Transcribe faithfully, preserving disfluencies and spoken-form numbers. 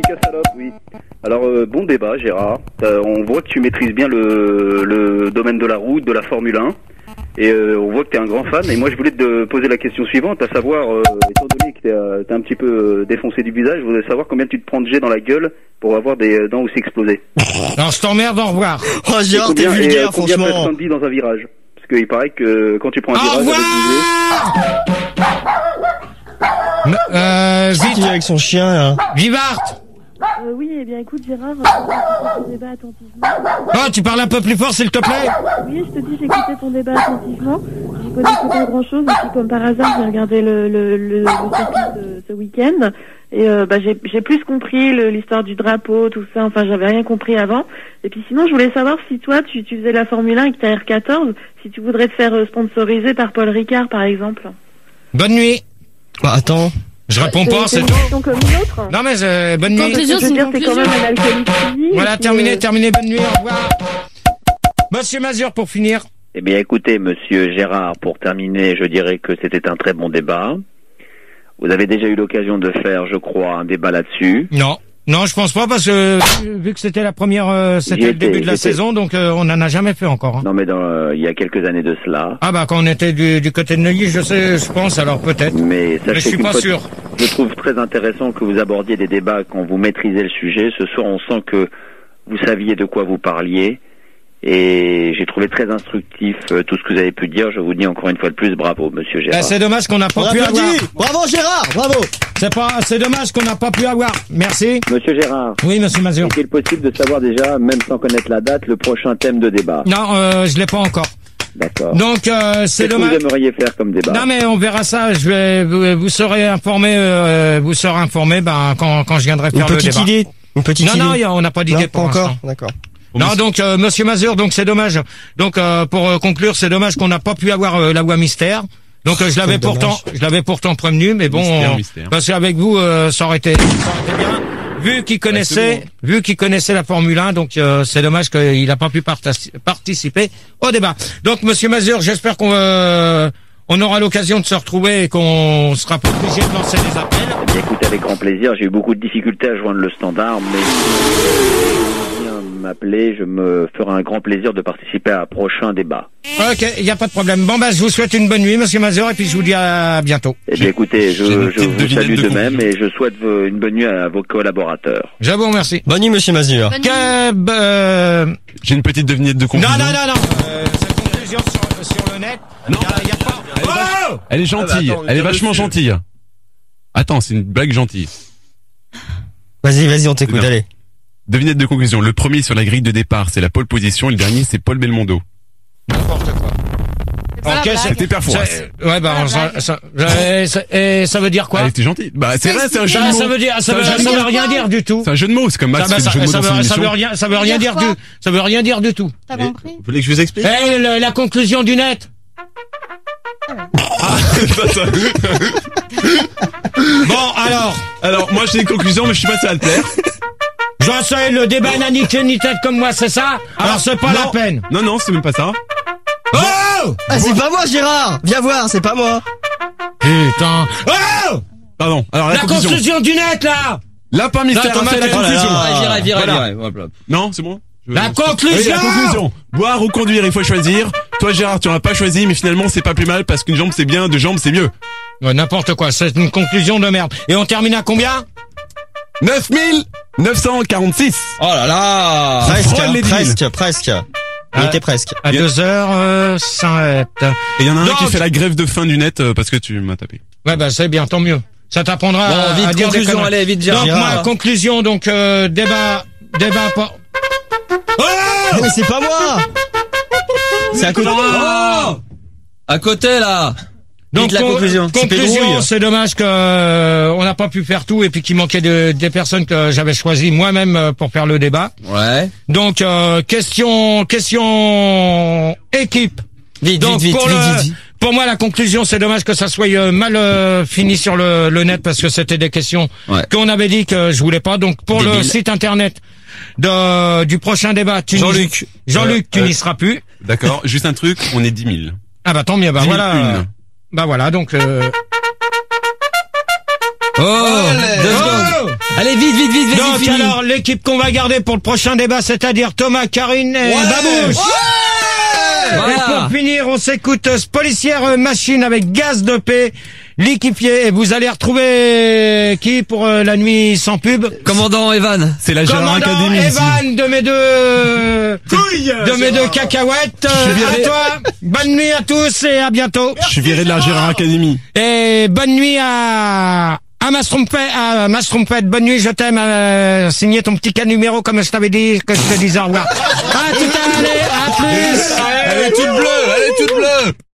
Salope, oui. Alors, euh, bon débat, Gérard. Euh, on voit que tu maîtrises bien le, le domaine de la route, de la Formule un. Et euh, on voit que tu es un grand fan. Et moi, je voulais te poser la question suivante, à savoir, euh, étant donné que tu es un petit peu euh, défoncé du visage, je voudrais savoir combien tu te prends de jet dans la gueule pour avoir des euh, dents aussi explosées. Non, je t'emmerde, au revoir. Oh, Gérard, t'es Et, vulgaire, euh, combien franchement. personne dit dans un virage? Parce qu'il paraît que quand tu prends un Au virage revoir. avec Euh, Qui vite, est avec son chien, là? Vivart. Euh, oui, eh bien écoute Gérard, j'écoutais ton débat attentivement. Oh, tu parles un peu plus fort, s'il te plaît. Oui, je te dis, j'écoutais ton débat attentivement. J'y connaissais pas grand chose, et puis comme par hasard, j'ai regardé le, le, le, le circuit de ce week-end. Et euh, bah, j'ai, j'ai plus compris le, l'histoire du drapeau, tout ça. Enfin, j'avais rien compris avant. Et puis sinon, je voulais savoir si toi, tu, tu faisais la Formule un et que t'as R quatorze, si tu voudrais te faire euh, sponsoriser par Paul Ricard, par exemple. Bonne nuit. Bah, attends. Je réponds pas, c'est une tout. question comme une autre. Non, mais euh, bonne nuit. Je veux dire, t'es quand même un alcoolique fini. Voilà, et puis, terminé, euh, terminé, bonne nuit, au revoir. Monsieur Mazur, pour finir. Eh bien, écoutez, monsieur Gérard, pour terminer, je dirais que c'était un très bon débat. Vous avez déjà eu l'occasion de faire, je crois, un débat là-dessus. Non. Non, je pense pas, parce que euh, vu que c'était la première, euh, c'était J'y le étais, début de la j'étais. saison, donc euh, on n'en a jamais fait encore. Hein. Non, mais dans, euh, il y a quelques années de cela. Ah bah quand on était du, du côté de Neuilly, je sais, je pense, alors peut-être. Mais Mais je sachez suis qu'une pas fois- sûr. Je trouve très intéressant que vous abordiez des débats quand vous maîtrisez le sujet. Ce soir, on sent que vous saviez de quoi vous parliez. Et j'ai trouvé très instructif euh, tout ce que vous avez pu dire. Je vous dis encore une fois de plus, bravo, monsieur Gérard. Eh, c'est dommage qu'on n'a pas On pu avoir. applaudit. Bravo, Gérard, bravo. C'est pas, c'est dommage qu'on n'a pas pu avoir. Merci. Monsieur Gérard, Oui, monsieur Mazur. est-il possible de savoir déjà, même sans connaître la date, le prochain thème de débat? Non, euh, je l'ai pas encore. D'accord. Donc euh, c'est Qu'est-ce que dommage. vous aimeriez faire comme débat? Non mais on verra ça. Je vais, vous, vous serez informé, euh, vous serez informé, ben quand quand je viendrai Une faire le petite débat. idée. Une petite Non idée. non, y a- on n'a pas d'idée Non, pas pour encore. l'instant. D'accord. Non donc euh, monsieur Mazur, donc c'est dommage. Donc euh, pour euh, conclure, c'est dommage qu'on n'a pas pu avoir euh, la voix mystère. Donc euh, je l'avais C'est dommage. pourtant, je l'avais pourtant prévenu, mais bon, Mystère, euh, mystère. parce qu'avec vous, euh, ça aurait été, ça aurait été bien. Vu qu'il connaissait, vu qu'il connaissait la Formule un, donc euh, c'est dommage qu'il n'a pas pu parta- participer au débat. Donc monsieur Mazur, j'espère qu'on euh, on aura l'occasion de se retrouver et qu'on sera pas obligé de lancer des appels. Eh bien, écoutez, avec grand plaisir. J'ai eu beaucoup de difficultés à joindre le standard, mais si vous voulez m'appeler, je me ferai un grand plaisir de participer à un prochain débat. Ok, il n'y a pas de problème. Bon bah je vous souhaite une bonne nuit, monsieur Mazur, et puis je vous dis à bientôt. Eh bien, écoutez, je, j'ai une je petite vous devinette salue de de même conclusion. et je souhaite euh, une bonne nuit à vos collaborateurs. Je vous remercie. Bonne nuit, monsieur Mazur. Que, euh, J'ai une petite devinette de non, conclusion. non, non, non. Euh, cette conclusion sur, sur le net, il Non. y a, y a pas. Elle est, vache- Oh elle est gentille, Ah bah attends, elle est on est vachement dessus. gentille. Attends, c'est une blague gentille. Vas-y, vas-y, on t'écoute, Non. allez. Devinette de conclusion. Le premier sur la grille de départ, c'est la pole position, et le dernier, c'est Paul Belmondo. N'importe quoi. Ok, c'est- C'était Perforas. c'est- Ouais, bah, ça, ça, ça, ça, et ça veut dire quoi? Elle était gentille. Bah, c'est vrai, c'est un jeu de Ça, mots. ça veut dire, ça C'est veut, un jeu de ça mots. veut rien dire du tout. C'est un jeu de mots, c'est comme Ça, Max bah, fait ça, le jeu de mots ça dans son veut, ça émission. veut rien, ça veut rien dire dire du, ça veut rien dire du tout. T'as compris? Vous voulez que je vous explique? Eh, le- la conclusion du net. Bon, alors. Alors, moi, j'ai une conclusion, mais je suis pas sûr à le plaire. J'en sais, le débat n'a ni queue ni tête comme moi, c'est ça? Alors c'est pas non. la peine. Non, non, c'est même pas ça. Oh! Ah, c'est pas moi, Gérard. Viens voir, c'est pas moi. Putain. Oh! Pardon. Alors, la, La conclusion. conclusion du net, là! Lapin mystère Non, a fait la Thomas, conclusion. oh là là. Virez, virez, Voilà. virez. Hop, hop. Non, c'est bon? Je- La conclusion! Oui, la conclusion. Boire ou conduire, il faut choisir. Toi, Gérard, tu n'as pas choisi, mais finalement, c'est pas plus mal parce qu'une jambe c'est bien, deux jambes c'est mieux. Ouais, n'importe quoi, c'est une conclusion de merde. Et on termine à combien? neuf mille neuf cent quarante-six. Oh là là. Ça Presque, frôle les dix mille. presque, presque. Il Ah. était presque. À deux heures, euh, sept. Et il y en a un Donc- qui fait la grève de fin du net euh, parce que tu m'as tapé. Ouais, bah, c'est bien, tant mieux. Ça t'apprendra Bon, à, vite, à dire des conclusion, conneries. allez, vite, Gérard. Donc, moi, conclusion, donc, euh, débat, débat pas... Oh! Mais c'est pas moi. C'est à côté. Oh À côté, là. Donc, Vite, la con- conclusion. Petit conclusion, pédrouille. c'est dommage que euh, on n'a pas pu faire tout et puis qu'il manquait de, des personnes que j'avais choisies moi-même euh, pour faire le débat. Ouais. Donc, euh, question, question équipe. Vite, Donc, vite, vite, pour, vite, le- vite, vite. pour moi, la conclusion, c'est dommage que ça soit euh, mal euh, fini sur le, le net parce que c'était des questions Ouais. qu'on avait dit que je voulais pas. Donc, pour le Débile. site internet de, du prochain débat, tu n'y- Jean-Luc. Jean-Luc, tu Euh, n'y seras plus. D'accord. Juste un truc, on est dix mille. Ah bah tant mieux, bah dix mille voilà. une. euh, Bah voilà, donc. Euh... Deux secondes. Oh Allez, vite, vite, vite, Donc vas-y, finis. alors, l'équipe qu'on va garder pour le prochain débat, c'est-à-dire Thomas, Karine et Babouche. Et Voilà. pour finir, on s'écoute euh, Policière euh, Machine avec Gaz de paix, l'équipier. Et vous allez retrouver qui pour euh, la nuit sans pub? Commandant Evan. C'est la Gérard Commandant Academy ici. Evan de mes deux de mes deux cacahuètes. suis Euh, viré. à toi. Bonne nuit à tous et à bientôt. Je suis viré de la Gérard Academy. Et bonne nuit à à ma trompette, à ma trompette. Bonne nuit, je t'aime. Euh, signer ton petit cas numéro comme je t'avais dit que je te disais au revoir. À tout à l'heure, à plus. Elle est toute bleue, elle est toute bleue.